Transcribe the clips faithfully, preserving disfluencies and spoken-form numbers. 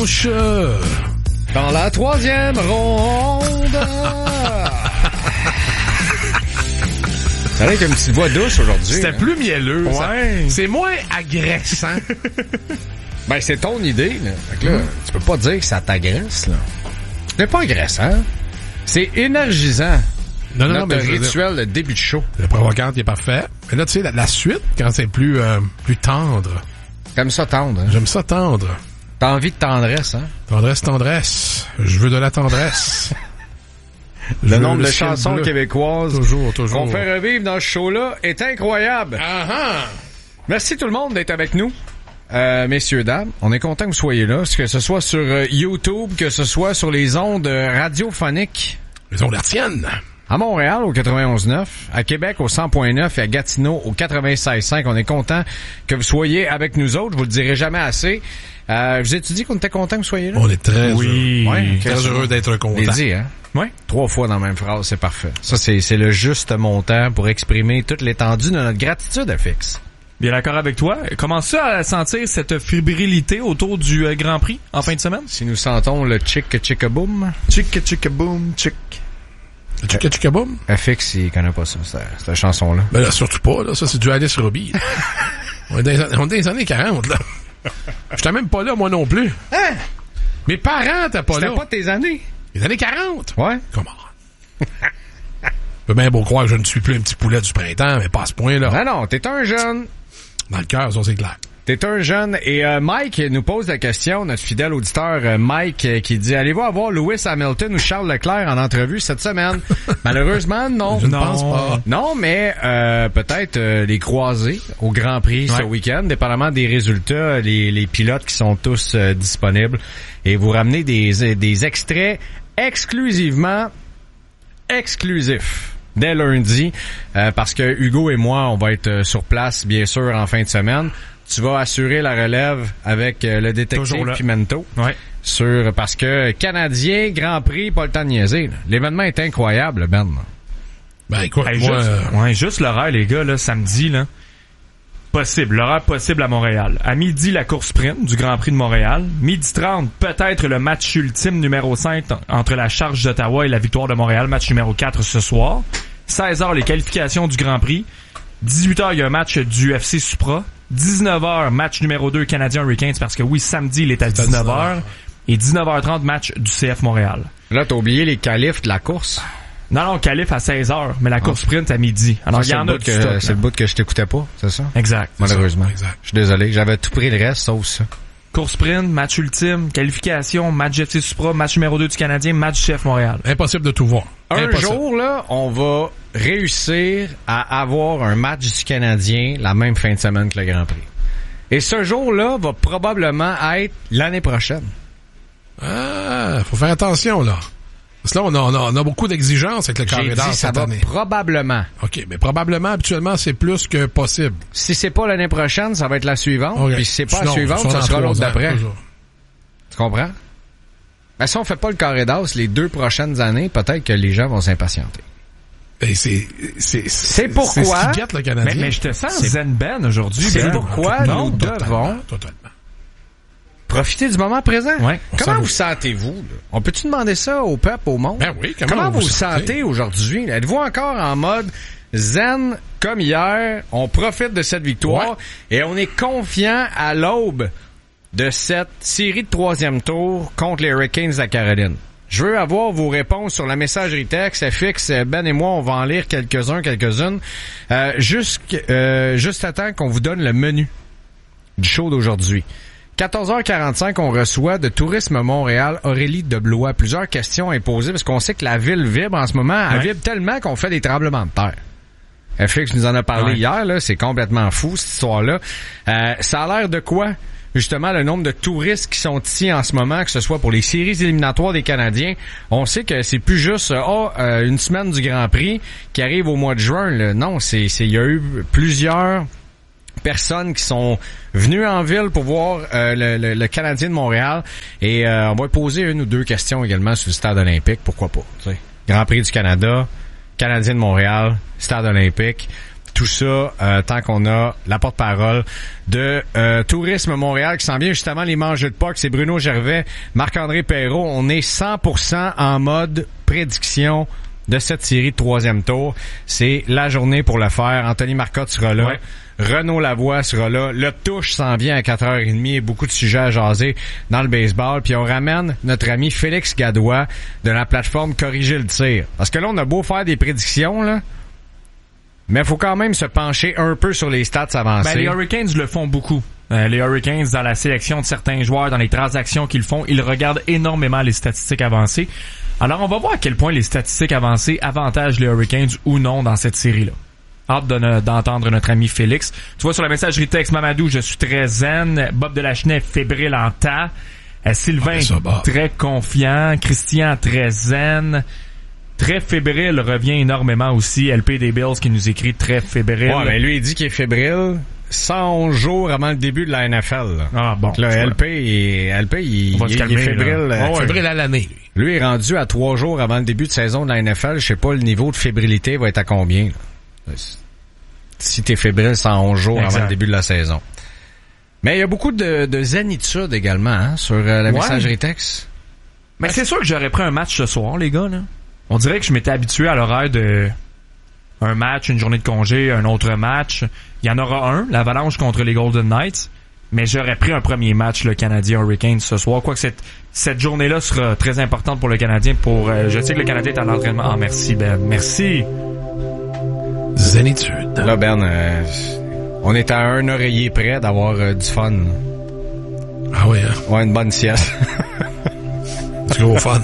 manche. Dans la troisième ronde. Ça a l'air qu'une petite voix douce aujourd'hui. C'était hein? plus mielleux. Ouais. Ça. C'est moins agressant. Ben, c'est ton idée, là. Fait que là, mm. tu peux pas dire que ça t'agresse, là. C'est pas agressant. C'est énergisant. Non, non, Notre non, mais rituel de début de show. Le provocante, il est parfait. Mais là, tu sais, la, la suite, quand c'est plus, euh, plus tendre. T'aimes ça tendre, hein? J'aime ça tendre. T'as envie de tendresse, hein? Tendresse, tendresse. Je veux de la tendresse. Le nombre de chansons bleu. québécoises toujours, toujours. qu'on fait revivre dans ce show-là est incroyable. Uh-huh. Merci tout le monde d'être avec nous. Euh, messieurs, dames, on est content que vous soyez là, que ce soit sur euh, YouTube, que ce soit sur les ondes radiophoniques. Les ondes hertziennes. À Montréal, au quatre-vingt-onze neuf, à Québec, au cent point neuf et à Gatineau, au quatre-vingt-seize cinq. On est content que vous soyez avec nous autres. Je vous le dirai jamais assez. Euh, vous avez-tu dit qu'on était content que vous soyez là? On est très oui. heureux. Ouais, très heureux heureux d'être content. J'ai dit, hein? Oui. Trois fois dans la même phrase, c'est parfait. Ça, c'est, c'est le juste montant pour exprimer toute l'étendue de notre gratitude à Fix. Bien d'accord avec toi. Commence-tu à sentir cette fébrilité autour du euh, Grand Prix en fin de semaine? Si nous sentons le chick chick boom. Chick chick boom chick. Le chick chick boom? F X, il connaît pas ça, cette, cette chanson-là. Ben là, surtout pas, là. Ça, c'est du Alice Robbie. on, est dans les, on est dans les années quarante, là. J'étais même pas là, moi non plus. Hein? Mes parents t'es pas C'était là. C'était pas tes années? Les années quarante? Ouais. Comment? Je peux bien beau croire que je ne suis plus un petit poulet du printemps, mais pas à ce point-là. Non, non, t'es un jeune. Dans le cœur, ça, c'est clair. T'es un jeune. Et euh, Mike nous pose la question, notre fidèle auditeur euh, Mike, euh, qui dit « Allez-vous avoir Lewis Hamilton ou Charles Leclerc en entrevue cette semaine? » Malheureusement, non. Je ne non. pense pas. Non, mais euh, peut-être euh, les croiser au Grand Prix ouais. ce week-end, dépendamment des résultats, les, les pilotes qui sont tous euh, disponibles. Et vous ramenez des, des extraits exclusivement exclusifs. Dès lundi, euh, parce que Hugo et moi, on va être euh, sur place, bien sûr, en fin de semaine. Tu vas assurer la relève avec euh, le détective Pimento. Ouais. Sur, parce que Canadien, Grand Prix, pas le temps de niaiser. Là. L'événement est incroyable, Ben. Ben écoute, hey, moi... Juste, euh... ouais, juste l'horaire, les gars, là, samedi, là. Possible. L'horaire possible à Montréal. À midi, la course sprint du Grand Prix de Montréal. Midi trente, peut-être le match ultime numéro cinq entre la Charge d'Ottawa et la Victoire de Montréal. Match numéro quatre ce soir. seize heures, les qualifications du Grand Prix. dix-huit heures, il y a un match du F C Supra. dix-neuf heures, match numéro deux, Canadien Hurricanes, parce que oui, samedi, il est à dix-neuf heures. Et dix-neuf heures trente, match du C F Montréal. Là, t'as oublié les qualifs de la course. Non, non, qualif à seize heures, mais la course sprint à midi. Alors, il y en a que, stock, c'est le bout que je t'écoutais pas, c'est ça? Exact. Malheureusement. Exact. Je suis désolé, j'avais tout pris le reste, sauf ça. Course sprint, match ultime, qualification, match F C Supra, match numéro deux du Canadien, match du C F Montréal. Impossible de tout voir. Un Impossible. jour, là, on va réussir à avoir un match du Canadien la même fin de semaine que le Grand Prix. Et ce jour-là va probablement être l'année prochaine. Ah, faut faire attention, là. Parce que là, on a, on a, on a beaucoup d'exigences avec le carré d'as cette va année. Probablement. OK, mais probablement, habituellement, c'est plus que possible. Si c'est pas l'année prochaine, ça va être la suivante. Okay. Puis si c'est pas Sinon, la suivante, ça sera l'autre d'après. Toujours. Tu comprends? Ben, si on fait pas le carré d'as les deux prochaines années, peut-être que les gens vont s'impatienter. Et c'est, c'est, c'est pourquoi. C'est ce qui guette le Canadien. Mais, mais je te sens Zen Ben aujourd'hui. C'est Ben. pourquoi non, nous totalement, devons totalement. profiter du moment présent. Ouais. Comment vous sentez-vous, là? On peut-tu demander ça au peuple, au monde? Ben oui, comment, comment vous vous sentez? sentez aujourd'hui? Êtes-vous encore en mode zen comme hier? On profite de cette victoire ouais. et on est confiant à l'aube de cette série de troisième tour contre les Hurricanes de la Caroline. Je veux avoir vos réponses sur la messagerie texte. F X, Ben et moi, on va en lire quelques-uns, quelques-unes. Euh, jusqu', euh, juste à temps qu'on vous donne le menu du show d'aujourd'hui. quatorze heures quarante-cinq, on reçoit de Tourisme Montréal Aurélie Deblois. Plusieurs questions imposées parce qu'on sait que la ville vibre en ce moment. Elle ouais. vibre tellement qu'on fait des tremblements de terre. F X nous en a parlé ouais. hier, là. C'est complètement fou, cette histoire-là. Euh, ça a l'air de quoi? Justement, le nombre de touristes qui sont ici en ce moment, que ce soit pour les séries éliminatoires des Canadiens. On sait que c'est plus juste oh, euh, une semaine du Grand Prix qui arrive au mois de juin. Là. Non, c'est, c'est, il y a eu plusieurs personnes qui sont venues en ville pour voir euh, le, le, le Canadien de Montréal. Et euh, on va poser une ou deux questions également sur le stade olympique. Pourquoi pas? T'sais. Grand Prix du Canada, Canadien de Montréal, stade olympique. tout ça, euh, tant qu'on a la porte-parole de euh, Tourisme Montréal qui s'en vient justement les mangeux de Pâques. C'est Bruno Gervais, Marc-André Perrault. On est cent pour cent en mode prédiction de cette série de troisième tour. C'est la journée pour le faire. Anthony Marcotte sera là. Ouais. Renaud Lavoie sera là. Le touche s'en vient à quatre heures trente. Beaucoup de sujets à jaser dans le baseball. Puis on ramène notre ami Félix Gadois de la plateforme Corriger le tir. Parce que là, on a beau faire des prédictions, là, mais il faut quand même se pencher un peu sur les stats avancées. Ben, les Hurricanes le font beaucoup. Euh, les Hurricanes, dans la sélection de certains joueurs, dans les transactions qu'ils font, ils regardent énormément les statistiques avancées. Alors, on va voir à quel point les statistiques avancées avantagent les Hurricanes ou non dans cette série-là. Hâte de ne, d'entendre notre ami Félix. Tu vois, sur la messagerie texte, Mamadou, je suis très zen. Bob Delachenay, fébrile en tas. Euh, Sylvain, ça, très confiant. Christian, très zen. Très fébrile revient énormément aussi. L P des Bills qui nous écrit très fébrile. Ouais, ben lui, il dit qu'il est fébrile cent onze jours avant le début de la N F L. Là. Ah bon. Donc là, L P, il, L P, il, il, calmer, il est fébrile. Oh, ouais. Fébrile à l'année. Lui. lui est rendu à trois jours avant le début de saison de la N F L. Je sais pas, le niveau de fébrilité va être à combien, là. Si t'es fébrile cent onze jours exact. Avant le début de la saison. Mais il y a beaucoup de, de zénitude également hein, sur euh, la ouais. messagerie texte. Mais c'est sûr que j'aurais pris un match ce soir, les gars. Là. On dirait que je m'étais habitué à l'horaire de un match, une journée de congé, un autre match. Il y en aura un, l'Avalanche contre les Golden Knights. Mais j'aurais pris un premier match, le Canadien Hurricanes ce soir. Quoique cette, cette journée-là sera très importante pour le Canadien. Pour, euh, je sais que le Canadien est à l'entraînement. Ah, merci Ben, merci. Zénitude. Là, Ben, euh, on est à un oreiller près d'avoir euh, du fun. Ah oui, hein? Ouais, une bonne sieste. Du gros fun.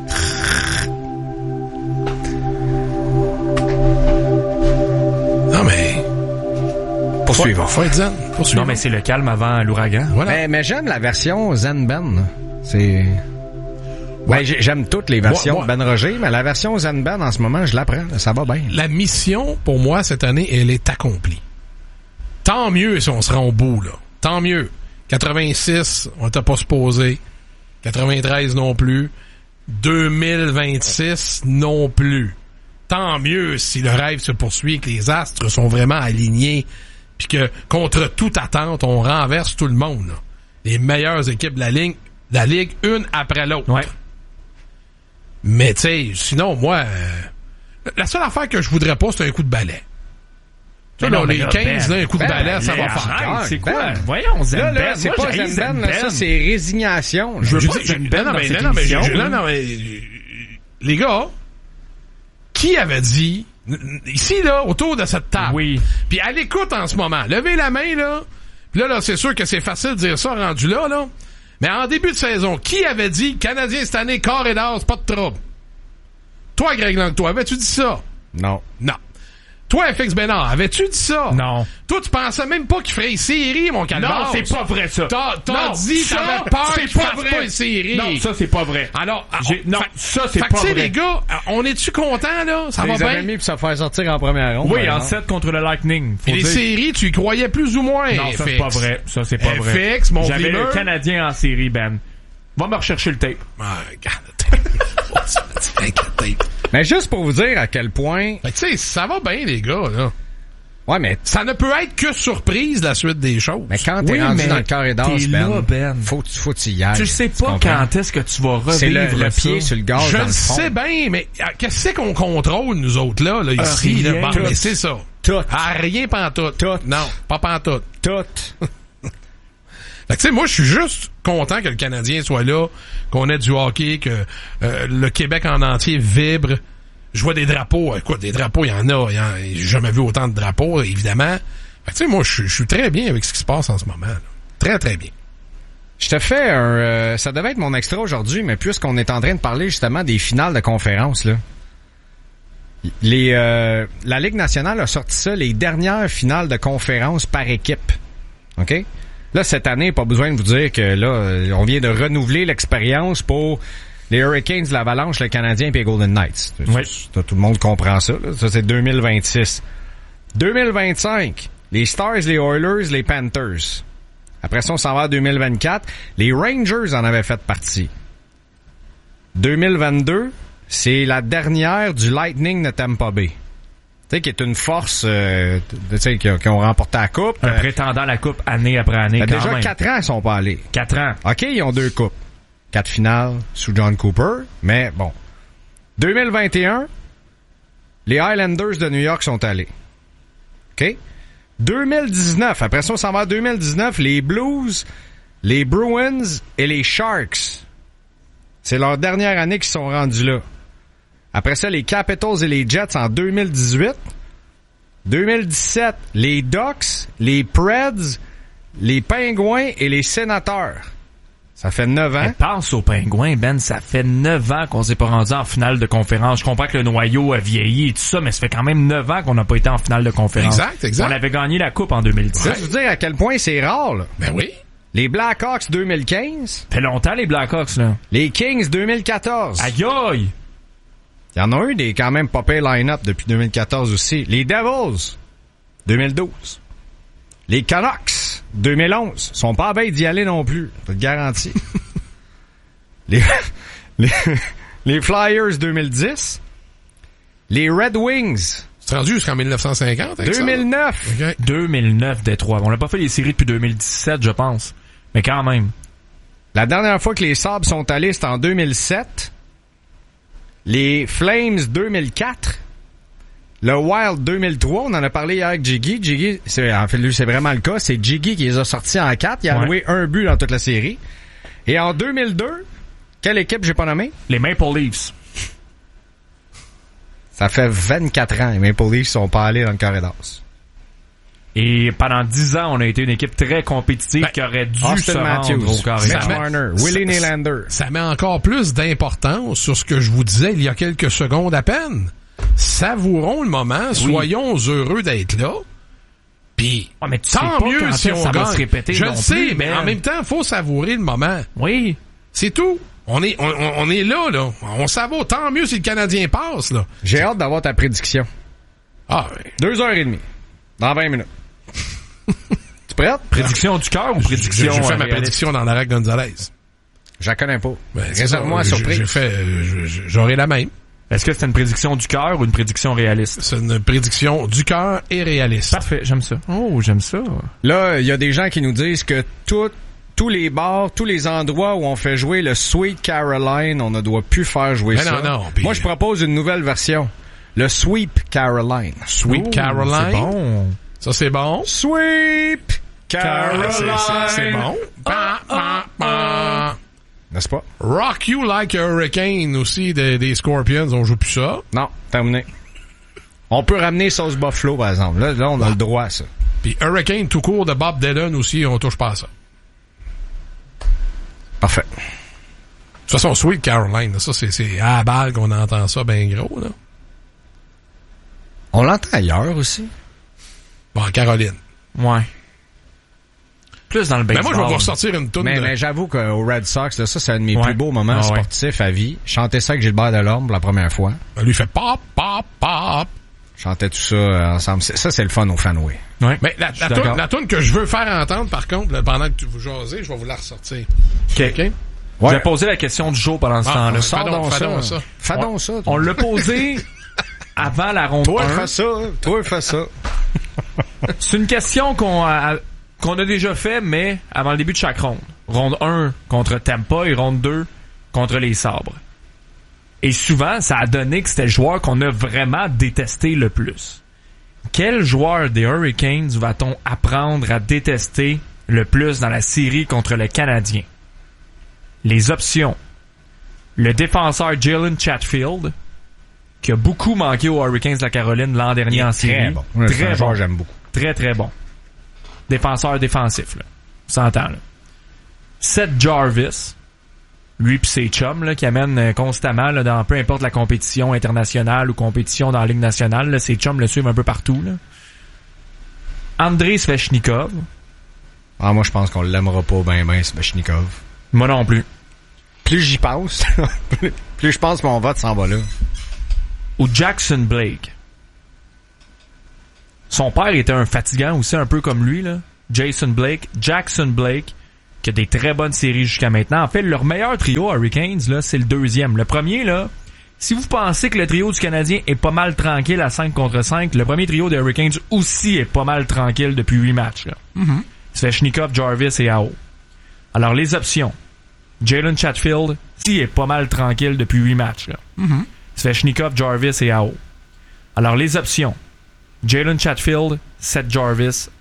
Non, mais... Poursuivons. Faut être zen. Poursuivons. Non, mais c'est le calme avant l'ouragan. Voilà. Mais, mais j'aime la version Zen Ben. C'est... Ouais. Ben, j'aime toutes les versions moi, moi, de Ben Roger, mais la version Zen Ben, en ce moment, je l'apprends. Ça va bien. La mission, pour moi, cette année, elle est accomplie. Tant mieux si on se rend au bout, là. Tant mieux. quatre-vingt-six, on n'était pas supposé. quatre-vingt-treize non plus. deux mille vingt-six non plus. Tant mieux si le rêve se poursuit et que les astres sont vraiment alignés puis que, contre toute attente, on renverse tout le monde, là. Les meilleures équipes de la ligue, de la ligue, une après l'autre. Ouais. Mais tu sais, sinon, moi, euh, la seule affaire que je voudrais pas, c'est un coup de balai. Tu sais, là, les quinze, là, un coup de balai, ça va faire. C'est quoi? Voyons, Zen Ben. Là, là, c'est pas Zen Ben, ça, c'est résignation. Je veux pas Zen Ben dans cette émission. Non, non, mais, les gars, qui avait dit, ici, là, autour de cette table, oui. Puis à l'écoute en ce moment, levez la main, là, puis là, là, c'est sûr que c'est facile de dire ça rendu là, là. Mais en début de saison, qui avait dit Canadien cette année, corps et d'as, pas de trouble? Toi, Greg Langto, avais-tu dit ça? Non. Non. Toi, F X Bénard, avais-tu dit ça? Non. Toi, tu pensais même pas qu'il ferait une série, mon calvaire? Non, c'est pas vrai, ça. T'as, t'as non, dit ça, t'avais peur c'est qu'il pas fasse vrai. pas une série. Non, ça, c'est pas vrai. Alors, J'ai, on, non, fait, ça, c'est fait pas que, vrai. les gars, on est-tu contents, là? Ça va bien? Mis pour se faire sortir en première ronde. Oui, en sept contre le Lightning. Et les séries, tu y croyais plus ou moins? Non, ça, c'est pas vrai. Ça, c'est pas F X, vrai. F X, mon J'avais dreamer. le Canadien en série, Ben. Va me rechercher le tape. Ah, regarde le tape. Mais juste pour vous dire à quel point... Tu sais, ça va bien, les gars, là. Ouais, mais... Ça ne peut être que surprise, la suite des choses. Mais quand t'es oui, rendu dans le carré d'as, Ben, là, Ben, faut, faut t'y y aller. Tu sais pas quand est-ce que tu vas revivre c'est le, le ça. pied sur le gaz Je dans le fond. sais bien, mais qu'est-ce qu'on contrôle, nous autres, là, là ici? Rien. Là, bon, mais c'est ça. Tout. Ah, rien pantoute. Tout. Non, pas pantoute. Tout. Fait que tu sais, moi, je suis juste content que le Canadien soit là, qu'on ait du hockey, que euh, le Québec en entier vibre. Je vois des drapeaux. Écoute, des drapeaux, il y en a. Y en, j'ai jamais vu autant de drapeaux, évidemment. Fait que tu sais, moi, je suis très bien avec ce qui se passe en ce moment, là. Très, très bien. Je te fais un... Euh, ça devait être mon extra aujourd'hui, mais puisqu'on est en train de parler justement des finales de conférence, là. Les, euh, la Ligue nationale a sorti ça, les dernières finales de conférence par équipe. OK? Là, cette année, pas besoin de vous dire que là, on vient de renouveler l'expérience pour les Hurricanes, l'Avalanche, le Canadien et les Golden Knights. Oui. Tout le monde comprend ça, là. Ça, c'est deux mille vingt-six. deux mille vingt-cinq, les Stars, les Oilers, les Panthers. Après ça, on s'en va à deux mille vingt-quatre. Les Rangers en avaient fait partie. deux mille vingt-deux, c'est la dernière du Lightning de Tampa Bay. sais, qui est une force, euh, tu sais, qui, qui ont remporté la coupe. Un Euh, prétendant à la coupe année après année, ben, quand déjà même. quatre ans, ils sont pas allés. Quatre ans. OK, ils ont deux coupes. Quatre finales sous John Cooper, mais bon. deux mille vingt et un, les Highlanders de New York sont allés. OK? deux mille dix-neuf, après ça, on s'en va à deux mille dix-neuf, les Blues, les Bruins et les Sharks. C'est leur dernière année qu'ils sont rendus là. Après ça, les Capitals et les Jets en deux mille dix-huit. deux mille dix-sept, les Ducks, les Preds, les Pingouins et les Sénateurs. Ça fait neuf ans. Mais pense aux Pingouins, Ben, ça fait neuf ans qu'on s'est pas rendu en finale de conférence. Je comprends que le noyau a vieilli et tout ça, mais ça fait quand même neuf ans qu'on n'a pas été en finale de conférence. Exact, exact. On avait gagné la coupe en deux mille dix-sept. Ça, je veux dire à quel point c'est rare, là. Ben oui. Les Blackhawks deux mille quinze, Ça fait longtemps, les Blackhawks, là. les Kings deux mille quatorze. Aïe aïe! Il y en a eu des quand même pas pire line-up depuis deux mille quatorze aussi. Les Devils deux mille douze. Les Canucks deux mille onze. Sont pas à veille d'y aller non plus. Je te le garantis. les, les, les Flyers deux mille dix. Les Red Wings C'est rendu jusqu'en mille neuf cent cinquante, avec deux mille neuf. ça? OK. deux mille neuf, Détroit. On n'a pas fait les séries depuis deux mille dix-sept, je pense. Mais quand même. La dernière fois que les Sabres sont allés, c'était en deux mille sept. Les Flames deux mille quatre. Le Wild deux mille trois. On en a parlé hier avec Jiggy. Jiggy, c'est, en fait, lui, c'est vraiment le cas. C'est Jiggy qui les a sortis en quatre. Il a Ouais. alloué un but dans toute la série. Et en deux mille deux, quelle équipe j'ai pas nommée? Les Maple Leafs. Ça fait vingt-quatre ans. Les Maple Leafs sont pas allés dans le carré d'as. Et pendant dix ans, on a été une équipe très compétitive Ben, qui aurait dû Austin se Matthews, rendre au carré Mitch Ça met- Marner, ça- Willie ça- Nylander. Ça met encore plus d'importance sur ce que je vous disais il y a quelques secondes à peine. Savourons le moment, soyons heureux d'être là. Puis, Ah, mais tu sais tant pas mieux quand si est-ce on ça va gagne. se répéter Je non le sais, plus, mais Ben. en même temps, faut savourer le moment. Oui. C'est tout. On est, on, on- on est là, là. On savoure. Tant mieux si le Canadien passe, là. J'ai hâte d'avoir ta prédiction. Ah, ouais. Deux heures et demie. Dans vingt minutes. Tu prête? Prédiction du cœur ou J'ai prédiction j'ai fait euh, ma réaliste? prédiction dans l'Arac Gonzalez. Je la connais pas. Ben, c'est Réserve-moi ça. la J'ai- surprise. J'ai fait, euh, je- je- j'aurai la même. Est-ce que c'est une prédiction du cœur ou une prédiction réaliste? C'est une prédiction du cœur et réaliste. Parfait, j'aime ça. Oh, j'aime ça. Là, il y a des gens qui nous disent que tout, tous les bars, tous les endroits où on fait jouer le Sweet Caroline, on ne doit plus faire jouer Mais ça. non, non, puis- Moi, je propose une nouvelle version. Le Sweep Caroline. Sweet Oh, Caroline. C'est bon. Ça, c'est bon. Sweep Caroline. C'est- c'est- C'est bon. Pa, pa, pa. N'est-ce pas? Rock You Like a Hurricane aussi des, des Scorpions. On joue plus ça. Non, terminé. On peut ramener Sauce Buffalo, par exemple. Là, là on a le droit à ça. Puis Hurricane tout court de Bob Dylan aussi, on touche pas à ça. Parfait. De toute façon, Sweet Caroline, là, ça, c'est, c'est à la balle qu'on entend ça ben gros, là. On l'entend ailleurs aussi. Bon, Caroline. Ouais. Plus dans le Ben baseball. moi, je vais vous ressortir une toune Mais, de... mais j'avoue qu'au Red Sox, là, ça, c'est un de mes Ouais. plus beaux moments Ah ouais. sportifs à vie. Chanter ça avec Gilbert Delorme pour la première fois. Ben, lui, il fait pop, pop, pop. Chantait tout ça euh, ensemble. C'est- Ça, c'est le fun au Fanway. Ouais. Mais la, Je suis la, d'accord. toune, la toune que je veux faire entendre, par contre, là, pendant que tu vous jasez, je vais vous la ressortir. OK. OK? Je vais poser la question du jour pendant ce Ah, temps-là. ah, Sors Fais donc, donc fais ça. donc ça. Fais donc ça. toi. On l'a posé avant la ronde Toi, un. fais ça. Toi, fais ça. C'est une question qu'on a, qu'on a déjà fait, mais avant le début de chaque ronde. Ronde un contre Tampa et ronde deux contre les Sabres. Et souvent, ça a donné que c'était le joueur qu'on a vraiment détesté le plus. Quel joueur des Hurricanes va-t-on apprendre à détester le plus dans la série contre le Canadien? Les options. Le défenseur Jalen Chatfield, qui a beaucoup manqué aux Hurricanes de la Caroline l'an dernier en série. Très bon. Ouais, c'est un Très joueur bon. que j'aime beaucoup. Très, très bon. Défenseur défensif, là. On s'entend, là. Seth Jarvis, lui pis ses chums, là, qui amènent euh, constamment, là, dans peu importe la compétition internationale ou compétition dans la Ligue nationale, là, ses chums le suivent un peu partout, là. Andrei Svechnikov. Ah, moi, je pense qu'on l'aimera pas ben ben, Svechnikov. Moi non plus. Plus j'y pense, plus je pense que mon vote s'en va là. Ou Jackson Blake. Son père était un fatigant aussi, un peu comme lui, là. Jason Blake. Jackson Blake, qui a des très bonnes séries jusqu'à maintenant. En fait, leur meilleur trio Hurricanes, là, c'est le deuxième. Le premier, là, Si vous pensez que le trio du Canadien est pas mal tranquille à cinq contre cinq, le premier trio des Hurricanes aussi est pas mal tranquille depuis huit matchs. Là. Mm-hmm. Svechnikov, Jarvis et Aho. Alors, les options. Jalen Chatfield, si est pas mal tranquille depuis huit matchs. Là. Mm-hmm. Svechnikov, Jarvis et Aho. Alors, les options. Jalen Chatfield, Seth Jarvis,